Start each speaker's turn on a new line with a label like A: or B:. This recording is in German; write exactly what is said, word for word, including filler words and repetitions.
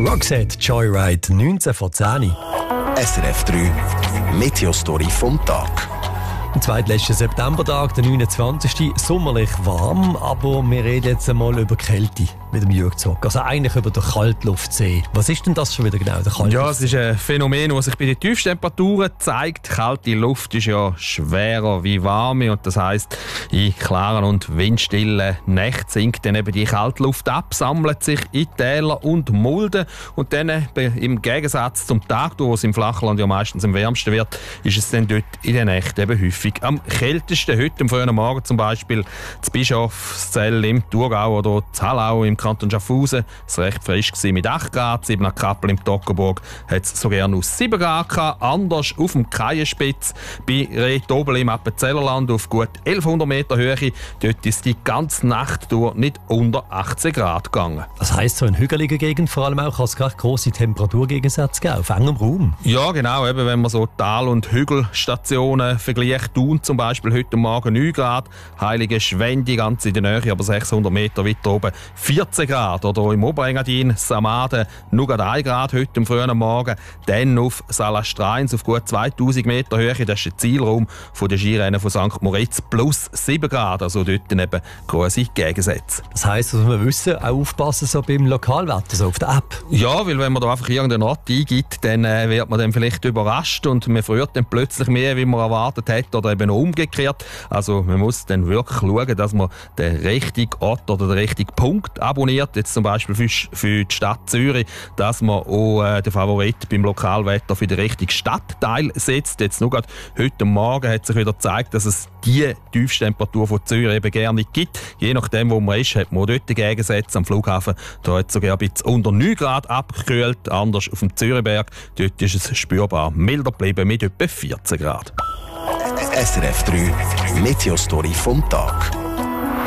A: Roxette Joyride neunzehn vor zehn.
B: S R F drei Meteostory vom Tag.
A: Am zweitletzten Septembertag, der neunundzwanzigsten Sommerlich warm, aber wir reden jetzt einmal über Kälte mit dem Jürg Zock. Also eigentlich über den Kaltluftsee. Was ist denn das schon wieder genau, der Kaltluftsee?
C: Ja, es ist ein Phänomen, das sich bei den Tiefstemperaturen zeigt. Kalte Luft ist ja schwerer wie warme und das heisst, in klaren und windstillen Nächten sinkt dann eben die Kaltluft ab, sammelt sich in Täler und Mulden und dann im Gegensatz zum Tag, wo es im Flachland ja meistens am wärmsten wird, ist es dann dort in den Nächten eben häufig am kältesten. Heute am frühen Morgen zum Beispiel zu Bischofszell im Thurgau oder zu Hallau im Kanton Schaffhausen. Es war recht frisch mit acht Grad. Siebener Kappel im Toggenburg hat es sogar noch sieben Grad gehabt. Anders auf dem Kaienspitz bei Retobel im Appenzellerland auf gut elfhundert Meter Höhe. Dort ist die ganze Nacht durch nicht unter achtzehn Grad gegangen.
A: Das heisst, so in hügeliger Gegend vor allem auch kann es gerade grosse Temperaturgegensätze geben, auf engem Raum.
C: Ja, genau. Eben, wenn man so Tal- und Hügelstationen vergleicht, Thun zum Beispiel heute Morgen neun Grad, Heilige Schwendi ganz in der Nähe, aber sechshundert Meter weiter oben vierzehn Grad. Oder im Oberengadin, Samaden, nur gerade ein Grad heute am frühen Morgen. Dann auf Salastreins auf gut zweitausend Meter Höhe, das ist der Zielraum der Skirennen von Sankt Moritz, plus sieben Grad, also dort eben grosse Gegensätze.
A: Das heisst, dass wir wissen, auch aufpassen so beim Lokalwetter, so auf der App.
C: Ja, weil wenn man da einfach irgendeinen Ort eingibt, dann äh, wird man dann vielleicht überrascht und man friert dann plötzlich mehr, wie man erwartet hat, oder eben umgekehrt. Also man muss dann wirklich schauen, dass man den richtigen Ort oder den richtigen Punkt abonniert. Jetzt zum Beispiel für, für die Stadt Zürich, dass man auch äh, den Favorit beim Lokalwetter für den richtigen Stadtteil setzt. Jetzt nur gerade heute Morgen hat sich wieder gezeigt, dass es die Tiefstemperatur von Zürich eben gerne nicht gibt. Je nachdem, wo man ist, hat man dort Gegensätze. Am Flughafen da hat es sogar ein bisschen unter neun Grad abgekühlt. Anders auf dem Zürichberg, dort ist es spürbar milder geblieben mit etwa vierzehn Grad.
B: S R F drei Meteostory vom Tag.